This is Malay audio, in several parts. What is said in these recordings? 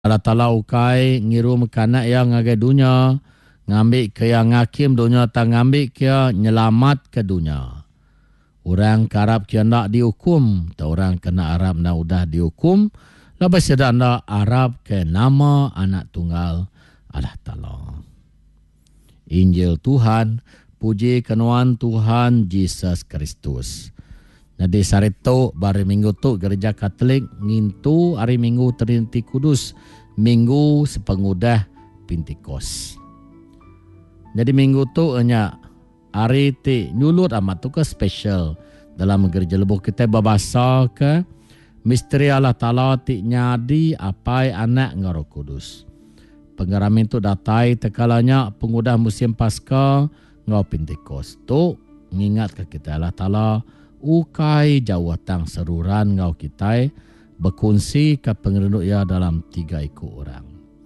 Allah Ta'ala ukai ngiru mekanak yang ngagai dunia, ngambil ke yang ngakim dunia, tak ngambil ke nyelamat ke dunia. Orang karab kia nak dihukum, tak orang kena Arab nak udah dihukum, lepas sedang nak Arab ke nama anak tunggal Allah Ta'ala. Injil Tuhan, puji kenuan Tuhan Yesus Kristus. Jadi sarito hari Minggu tu gereja Katolik ngintu hari Minggu Trinity Kudus, Minggu sepengudah Pentikos. Jadi Minggu tu hanya hari ti nyulut amat tu ke special dalam gereja lebuh kita berbahasa ke misteri Allah Ta'ala ti nyadi apai anak Roh Kudus. Penggaramin tu datai tekalanya pengudah musim Paskah ngau Pentikos tu mengingat ke kita Allah Ta'ala ukai jawatan seruran ngau kita berkongsi ke pengerinduk ya dalam 3 ekor orang.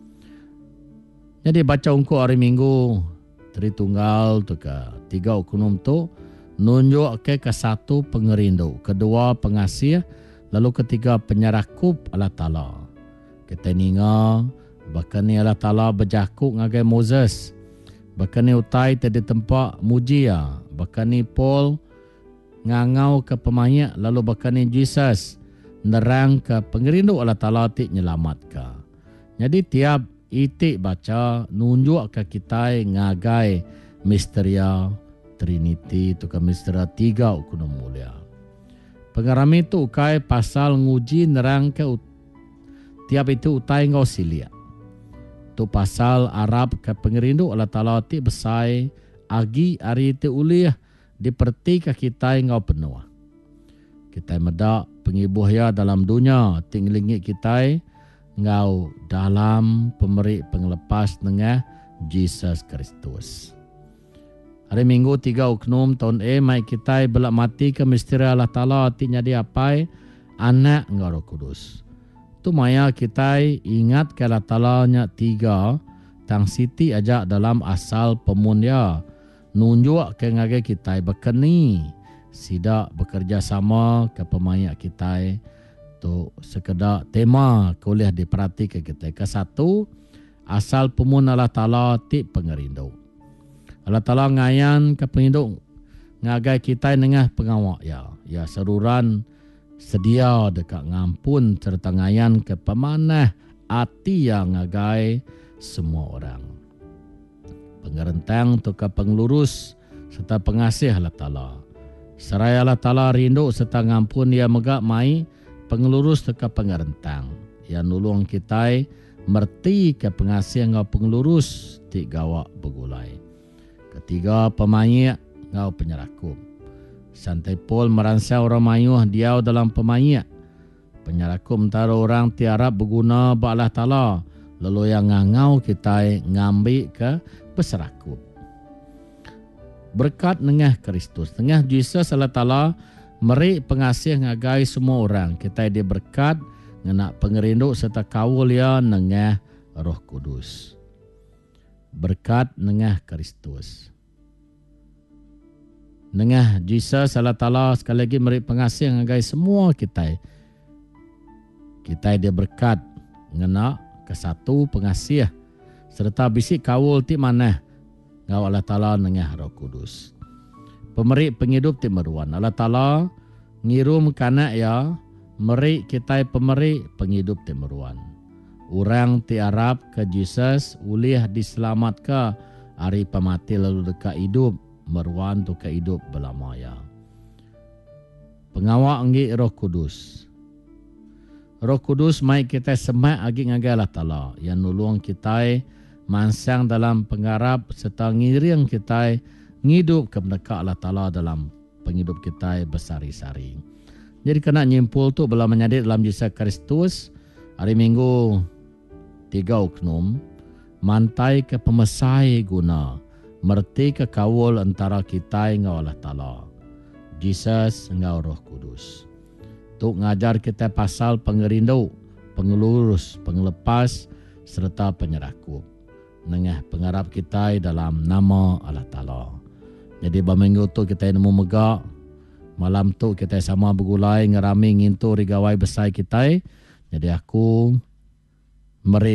Jadi baca ungku hari Minggu Tritunggal tu ke 3 oknum tu nunjuk ke satu pengerinduk, kedua pengasih, lalu ketiga penyerakup Allah Ta'ala. Kita ninga bahkan ni Allah Ta'ala berjakuk ngagai Moses, bahkan ni utai tadi tempat muji ya, bahkan ni Paul ngangau ke pemayak, lalu bahkan ni Jesus nerang ke pengerinduk Allah Ta'ala ti nyelamat ke. Jadi tiap itik baca nunjuk ke kita ngagai misteria Trinity tu ke misteria 3 ukunum mulia. Pengarami tu ukai pasal nguji nerang ke tiap itu utai ngau silia. Tu pasal Arab ke pengerinduk Allah Ta'ala ti besai agi hari ti uliah diperti ke kita ngau penuh. Kita medak pengibuh ya dalam dunia tinglingi kita ngau dalam pemeri penglepas dengan Yesus Kristus. Hari Minggu 3 Oknum tahun mai kita belak mati ke misteri Allah Ta'ala ti nyadi apai anak ngau Roh Kudus. Tu maya kita ingat ke Allah Ta'ala nya 3 tang siti ajak dalam asal pemunya. Nunjuk ke ngagai kita berkeni sidak bekerja sama ke pemayak kita tu sekedar tema kuliah diperhati ke kita. Ke satu asal pemun Allah Ta'ala ti pengerinduk. Allah Ta'ala ngayan ke pengerinduk ngagai kita nengah pengawak ya. Ya seruran sedia dekat ngampun serta ngayan ke pemanah hati yang ngagai semua orang. Pengerentang tu ke pengelurus serta pengasih Allah Ta'ala. Seraya Allah Ta'ala rindu serta ngampun ia megak mai pengelurus tu ke pengerentang. Ia nulung kita merti ke pengasih ngau pengelurus ti gawak begulai. Ketiga pemayak ngau penyerakup. Santai Paul meransau orang mayuh diau dalam pemayak. Penyerakup antara orang ti Arab berguna ba Allah Ta'ala. Lalu yang ngau kita ngambil ke berserakup. Berkat nengah Kristus, nengah Jesus Allah Ta'ala meri pengasih ngagai semua orang. Kita dia berkat ngenak pengerinduk serta kawul ya nengah Roh Kudus. Berkat nengah Kristus. Nengah Jesus Allah Ta'ala sekali lagi meri pengasih ngagai semua kita. Kita dia berkat ngenak ke satu pengasih serta bisik kawul ti maneh ngau Allah Ta'ala nengah Roh Kudus. Pemeri penghidup ti meruan. Allah Ta'ala ngirum kanak ya meri kita pemeri penghidup ti meruan. Orang ti Arab ke Jesus ulih diselamat ke hari pemati lalu dekat hidup meruan tu ke hidup belamaya. Pengawak ngi Roh Kudus. Roh Kudus mai kita semak agi ngagai Allah Ta'ala yang nulung kita mansang dalam penggarap serta ngiring kita ngidup ke mendekat Allah Ta'ala dalam penghidup kita bersari-sari. Jadi kena nyimpul tu bila menjadi dalam Yesus Kristus hari Minggu 3 Oknum mantai ke pemesai guna merti ke kawul antara kita ngau Allah Ta'ala. Jesus ngau Roh Kudus. Tu ngajar kita pasal pengerindu, pengelurus, pengelepas serta penyerakup. Nengah pengharap kita dalam nama Allah Ta'ala. Jadi berminggu tu kita nemu megak. Malam tu kita sama bergulai ngerami ngintu rigawai besar kita. Jadi aku mereka